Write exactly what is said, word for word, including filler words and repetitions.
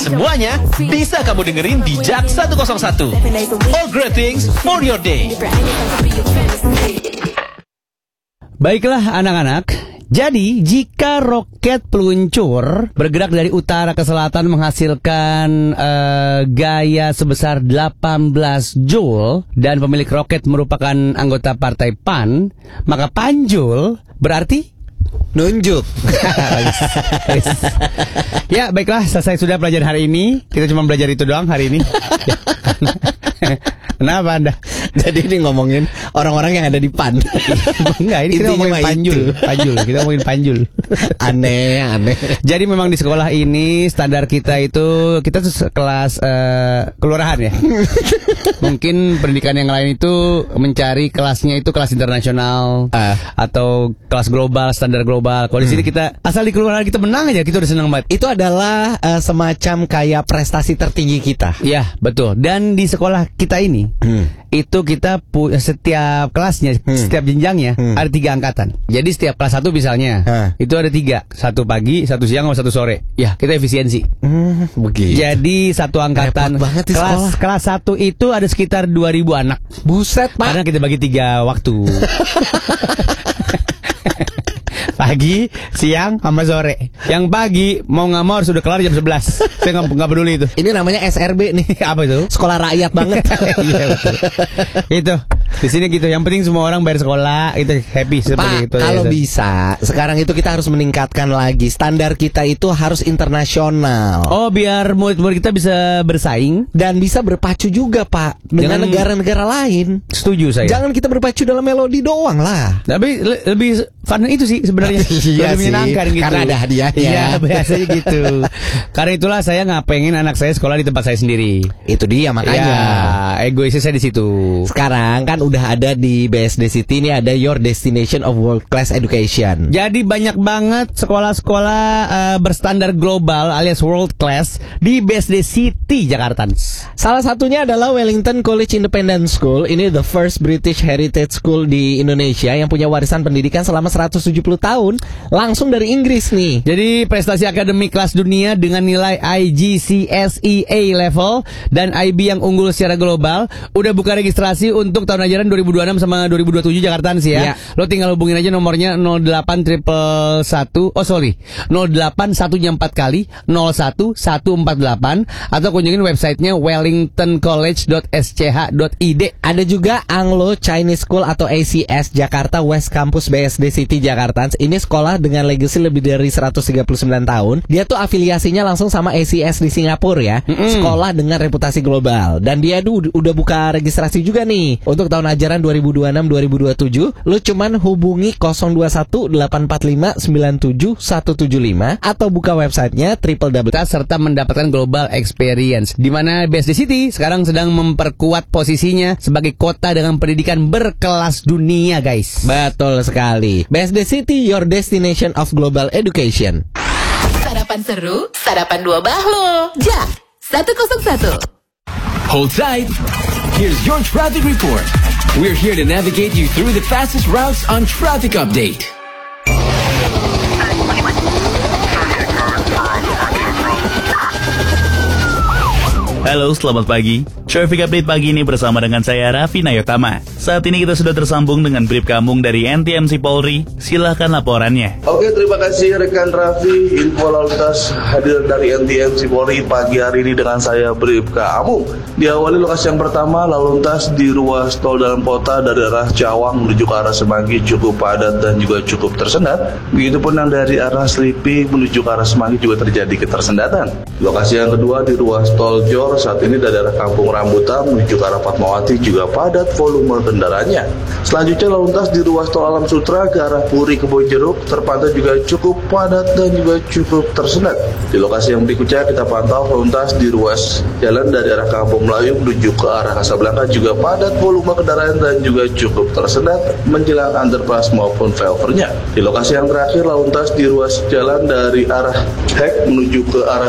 Semuanya bisa kamu dengerin di Jak seratus satu. All great things for your day. Baiklah anak-anak, jadi jika roket peluncur bergerak dari utara ke selatan menghasilkan uh, gaya sebesar delapan belas joule dan pemilik roket merupakan anggota partai P A N, maka panjul berarti nunjuk. Ya baiklah, selesai sudah pelajaran hari ini. Kita cuma belajar itu doang hari ini. Kenapa Anda? Jadi ini ngomongin orang-orang yang ada di P A N. Enggak, ini kita ngomongin panjul. Panjul, kita ngomongin panjul. Aneh, aneh. Jadi memang di sekolah ini standar kita itu kita tuh kelas uh, kelurahan ya. Mungkin pendidikan yang lain itu mencari kelasnya itu kelas internasional uh. atau kelas global, standar global. Kalau hmm. di sini kita asal di kelurahan kita menang aja, kita udah senang banget. Itu adalah uh, semacam kayak prestasi tertinggi kita. Iya, betul. Dan di sekolah kita ini hmm. itu kita pu- setiap kelasnya, hmm. setiap jenjangnya hmm. ada tiga angkatan. Jadi setiap kelas satu misalnya huh. itu ada tiga, satu pagi, satu siang, sama satu sore. Ya kita efisiensi. Hmm, begitu. Jadi satu angkatan kelas kelas satu itu ada sekitar dua ribu anak. Buset Pak. Karena kita bagi tiga waktu. Pagi, siang, sama sore. Yang pagi mau nggak mau harus sudah kelar jam sebelas. Saya nggak nggak peduli itu. Ini namanya S R B nih. Apa itu? Sekolah rakyat banget. Iya betul. Itu di sini gitu. Yang penting semua orang bayar sekolah itu happy seperti Pak, itu. Kalau ya, bisa sekarang itu kita harus meningkatkan lagi standar kita itu harus internasional. Oh biar murid-murid kita bisa bersaing dan bisa berpacu juga Pak dengan Jangan, negara-negara lain. Setuju saya. Jangan kita berpacu dalam melodi doang lah. Tapi le- lebih fun itu sih sebenarnya. Iya lebih menyenangkan gitu. Karena ada hadiahnya. Iya biasanya gitu. Karena itulah saya nggak pengen anak saya sekolah di tempat saya sendiri. Itu dia makanya. Ya, egoisnya saya di situ. Sekarang kan udah ada di B S D City ini ada Your Destination of World Class Education. Jadi banyak banget sekolah-sekolah uh, berstandar global alias world class di B S D City Jakarta. Salah satunya adalah Wellington College Independent School. Ini the first British Heritage School di Indonesia yang punya warisan pendidikan selama seratus tujuh puluh tahun langsung dari Inggris nih. Jadi prestasi akademik kelas dunia dengan nilai I G C S E A level dan I B yang unggul secara global. Udah buka registrasi untuk tahun ajaran dua ribu dua puluh enam sama dua ribu dua puluh tujuh Jakarta sih ya. Ya. Lo tinggal hubungin aja nomornya nol delapan satu satu satu oh sorry nol delapan satunya empat kali nol satu satu empat delapan atau kunjungin websitenya wellington college dot s c h dot i d. Ada juga Anglo Chinese School atau A C S Jakarta West Campus B S D City Jakarta. Ini sekolah dengan legacy lebih dari seratus tiga puluh sembilan tahun. Dia tuh afiliasinya langsung sama A C S di Singapura ya. Mm-mm. Sekolah dengan reputasi global. Dan dia tuh udah buka registrasi juga nih untuk tahun ajaran dua ribu dua puluh enam dua ribu dua puluh tujuh. Lu cuman hubungi nol dua satu delapan empat lima sembilan tujuh satu tujuh lima atau buka websitenya triple w serta mendapatkan global experience, di mana B S D City sekarang sedang memperkuat posisinya sebagai kota dengan pendidikan berkelas dunia, guys. Betul sekali. B S D City, your destination of global education. Sarapan seru, sarapan dua bahlo. Jak seratus satu. Hold tight. Here's your traffic report. We're here to navigate you through the fastest routes on Traffic Update. Halo, selamat pagi. Traffic Update pagi ini bersama dengan saya Raffi Nayotama. Saat ini kita sudah tersambung dengan Brib Kamung dari N T M C Polri. Silahkan laporannya. Oke, terima kasih rekan Raffi. Info lalu lintas hadir dari N T M C Polri pagi hari ini dengan saya Brib Kamung. Diawali lokasi yang pertama, lalu lintas di ruas tol dalam kota dari arah Cawang menuju ke arah Semanggi cukup padat dan juga cukup tersendat. Begitupun yang dari arah Selipi menuju ke arah Semanggi juga terjadi ketersendatan. Lokasi yang kedua di ruas tol Jor saat ini dari arah Kampung Rambutan menuju ke arah Fatmawati juga padat volume kendaraannya. Selanjutnya lalu lintas di ruas tol Alam Sutra ke arah Puri Kebonjeruk terpantau juga cukup padat dan juga cukup tersendat. Di lokasi yang berikutnya kita pantau lalu lintas di ruas jalan dari arah Kampung Melayu menuju ke arah Kasablanka juga padat volume kendaraan dan juga cukup tersendat menjelang underpass maupun flyovernya. Di lokasi yang terakhir lalu lintas di ruas jalan dari arah Hek menuju ke arah